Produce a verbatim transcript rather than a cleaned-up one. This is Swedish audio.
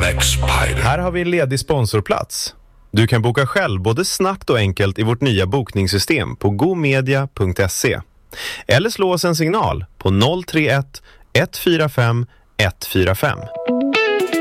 McSpider. Här har vi en ledig sponsorplats. Du kan boka själv både snabbt och enkelt i vårt nya bokningssystem på gomedia punkt se. Eller slå oss en signal på noll tre ett ett fyra fem ett fyra fem.